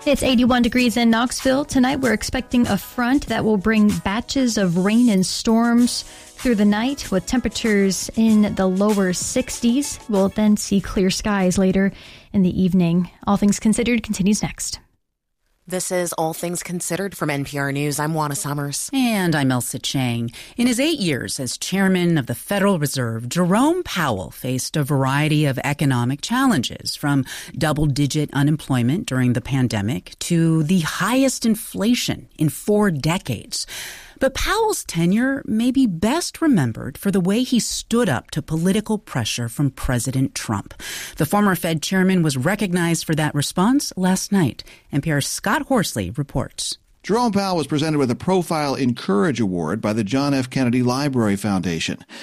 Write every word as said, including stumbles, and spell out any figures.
It's eighty-one degrees in Knoxville. Tonight we're expecting a front that will bring batches of rain and storms through the night with temperatures in the lower sixties. We'll then see clear skies later in the evening. All Things Considered continues next. This is All Things Considered from N P R News. I'm Juana Summers. And I'm Elsa Chang. In his eight years as chairman of the Federal Reserve, Jerome Powell faced a variety of economic challenges, from double-digit unemployment during the pandemic to the highest inflation in four decades. But Powell's tenure may be best remembered for the way he stood up to political pressure from President Trump. The former Fed chairman was recognized for that response last night. N P R's Scott Horsley reports. Jerome Powell was presented with a Profile in Courage Award by the John F. Kennedy Library Foundation.